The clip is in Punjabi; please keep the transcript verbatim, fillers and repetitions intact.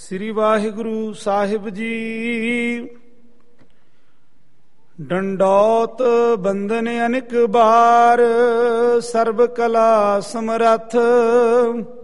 ਸ੍ਰੀ ਵਾਹਿਗੁਰੂ ਸਾਹਿਬ ਜੀ। ਡੰਡੌਤ ਬੰਦਨ ਅਨਿਕ ਬਾਰ, ਸਰਬ ਕਲਾ ਸਮਰੱਥ।